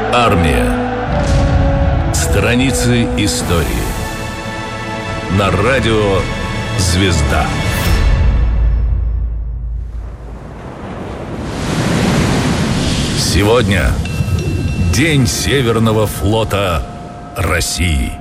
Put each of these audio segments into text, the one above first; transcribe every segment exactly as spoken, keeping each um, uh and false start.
Армия. Страницы истории. На радио «Звезда». Сегодня День Северного флота России.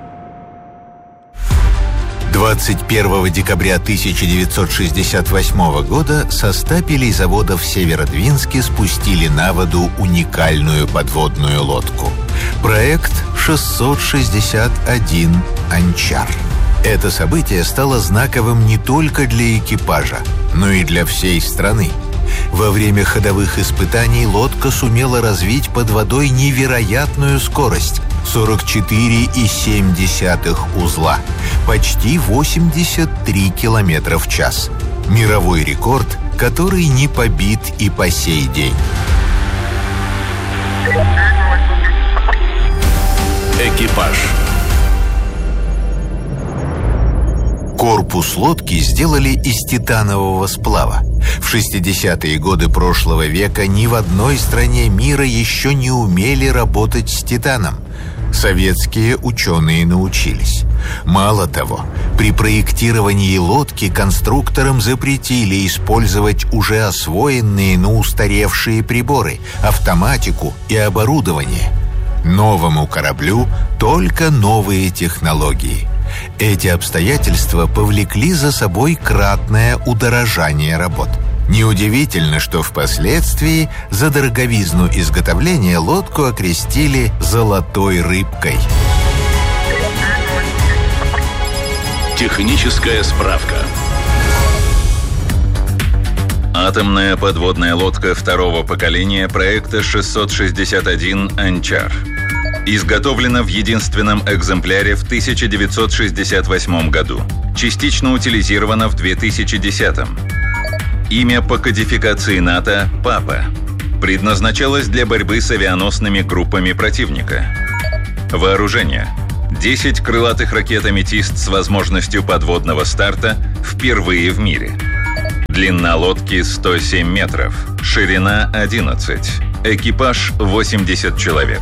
двадцать первого декабря тысяча девятьсот шестьдесят восьмого года со стапелей завода в Северодвинске спустили на воду уникальную подводную лодку. Проект шестьсот шестьдесят один «Анчар». Это событие стало знаковым не только для экипажа, но и для всей страны. Во время ходовых испытаний лодка сумела развить под водой невероятную скорость – сорок четыре и семь десятых узла, почти восемьдесят три километра в час. Мировой рекорд, который не побит и по сей день. Экипаж. Корпус лодки сделали из титанового сплава. В шестидесятые годы прошлого века ни в одной стране мира еще не умели работать с титаном. Советские ученые научились. Мало того, при проектировании лодки конструкторам запретили использовать уже освоенные, но устаревшие приборы, автоматику и оборудование. Новому кораблю только новые технологии. Эти обстоятельства повлекли за собой кратное удорожание работ. Неудивительно, что впоследствии за дороговизну изготовления лодку окрестили «золотой рыбкой». Техническая справка. Атомная подводная лодка второго поколения проекта шестьсот шестьдесят один «Анчар». Изготовлена в единственном экземпляре в тысяча девятьсот шестьдесят восьмом году. Частично утилизирована в две тысячи десятом. Имя по кодификации НАТО – «Папа». Предназначалась для борьбы с авианосными группами противника. Вооружение. десять крылатых ракет «Аметист» с возможностью подводного старта впервые в мире. Длина лодки сто семь метров, ширина одиннадцать. Экипаж восемьдесят человек.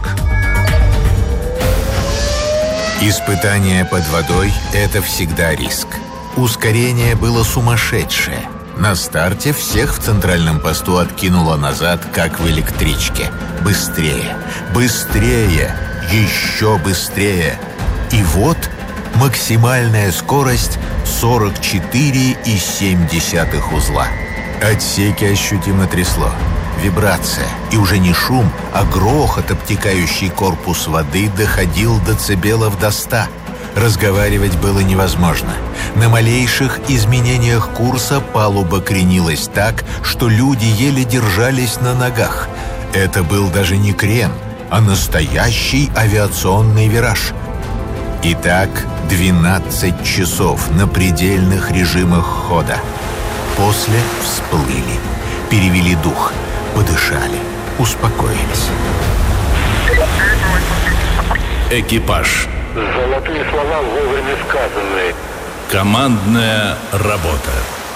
Испытание под водой – это всегда риск. Ускорение было сумасшедшее. На старте всех в центральном посту откинуло назад, как в электричке. Быстрее, быстрее, еще быстрее. И вот максимальная скорость сорок четыре и семь десятых узла. Отсеки ощутимо трясло. Вибрация. И уже не шум, а грохот, обтекающий корпус воды, доходил до децибелов до ста. Разговаривать было невозможно. На малейших изменениях курса палуба кренилась так, что люди еле держались на ногах. Это был даже не крен, а настоящий авиационный вираж. Итак, двенадцать часов на предельных режимах хода. После всплыли, перевели дух, подышали, успокоились. Экипаж. Золотые слова вовремя сказанные. Командная работа.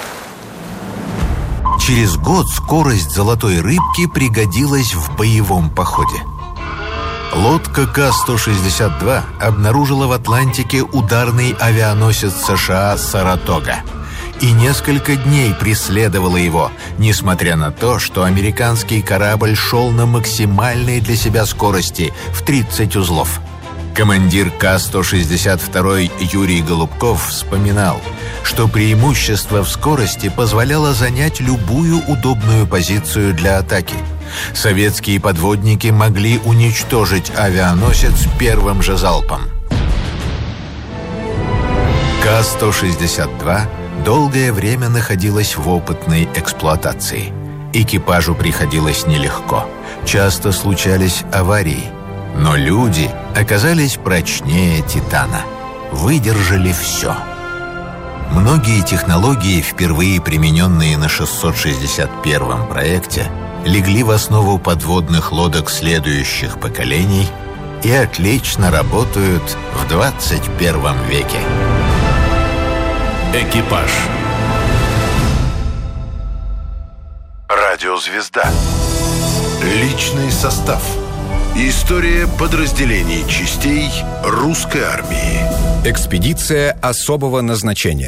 Через год скорость «Золотой рыбки» пригодилась в боевом походе. Лодка К сто шестьдесят два обнаружила в Атлантике ударный авианосец США «Саратога» и несколько дней преследовала его, несмотря на то, что американский корабль шел на максимальной для себя скорости в тридцать узлов. Командир К сто шестьдесят два Юрий Голубков вспоминал, что преимущество в скорости позволяло занять любую удобную позицию для атаки. Советские подводники могли уничтожить авианосец первым же залпом. К сто шестьдесят два долгое время находилась в опытной эксплуатации. Экипажу приходилось нелегко. Часто случались аварии. Но люди оказались прочнее титана. Выдержали все. Многие технологии, впервые примененные на шестьсот шестьдесят первом проекте, легли в основу подводных лодок следующих поколений и отлично работают в двадцать первом веке. Экипаж. Радиозвезда. Личный состав. История подразделений частей русской армии. Экспедиция особого назначения.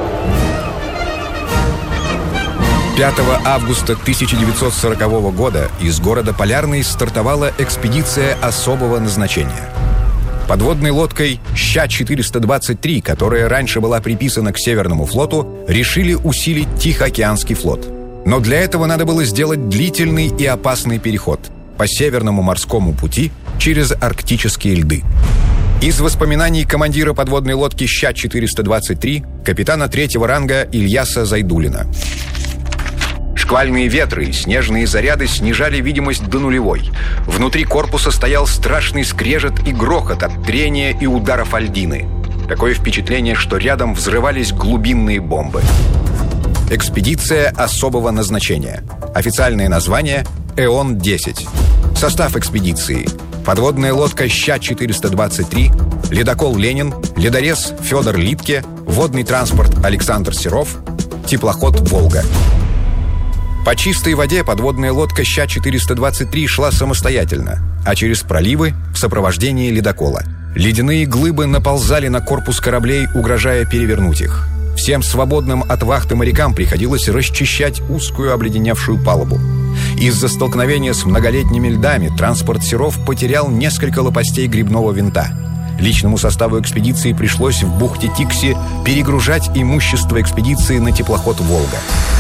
пятого августа тысяча девятьсот сорокового года из города Полярный стартовала экспедиция особого назначения. Подводной лодкой Ща четыреста двадцать три, которая раньше была приписана к Северному флоту, решили усилить Тихоокеанский флот. Но для этого надо было сделать длительный и опасный переход по Северному морскому пути через арктические льды. Из воспоминаний командира подводной лодки Ща четыреста двадцать три, капитана третьего ранга Ильяса Зайдуллина. Шквальные ветры и снежные заряды снижали видимость до нулевой. Внутри корпуса стоял страшный скрежет и грохот от трения и ударов о льдины. Такое впечатление, что рядом взрывались глубинные бомбы. Экспедиция особого назначения. Официальное название – Эон десять. Состав экспедиции: подводная лодка Ща четыреста двадцать три, ледокол «Ленин», ледорез Федор Литке, водный транспорт Александр Серов, теплоход «Волга». По чистой воде подводная лодка Ща четыреста двадцать три шла самостоятельно, а через проливы в сопровождении ледокола. Ледяные глыбы наползали на корпус кораблей, угрожая перевернуть их. Всем свободным от вахты морякам приходилось расчищать узкую обледеневшую палубу. Из-за столкновения с многолетними льдами транспорт Серов потерял несколько лопастей грибного винта. Личному составу экспедиции пришлось в бухте Тикси перегружать имущество экспедиции на теплоход «Волга».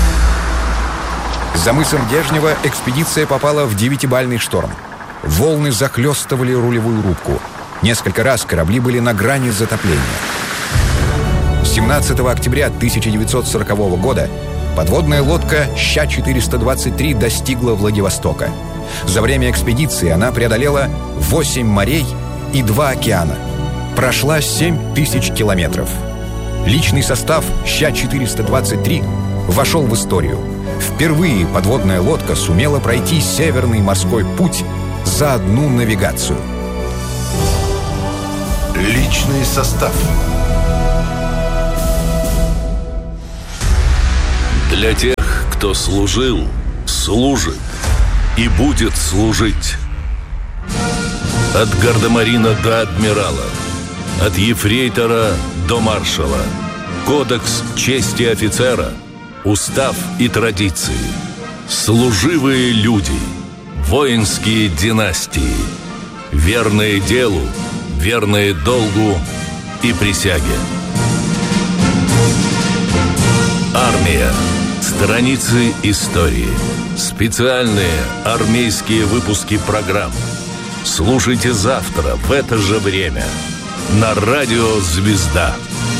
За мысом Дежнева экспедиция попала в девятибальный шторм. Волны захлестывали рулевую рубку. Несколько раз корабли были на грани затопления. семнадцатого октября тысяча девятьсот сорокового года подводная лодка Ща четыреста двадцать три достигла Владивостока. За время экспедиции она преодолела восемь морей и два океана. Прошла семь тысяч километров. Личный состав Ща четыреста двадцать три вошел в историю. Впервые подводная лодка сумела пройти Северный морской путь за одну навигацию. Личный состав. Для тех, кто служил, служит и будет служить. От гардемарина до адмирала, от ефрейтора до маршала. Кодекс чести офицера, устав и традиции. Служивые люди, воинские династии, верные делу, верные долгу и присяге. Армия. Страницы истории. Специальные армейские выпуски программ. Слушайте завтра в это же время на радио «Звезда».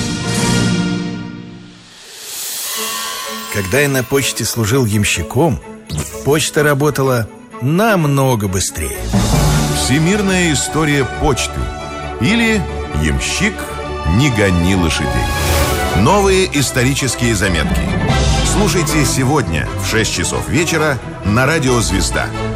Когда я на почте служил ямщиком, почта работала намного быстрее. Всемирная история почты. Или «Ямщик, не гони лошадей». Новые исторические заметки. Слушайте сегодня в шесть часов вечера на радио «Звезда».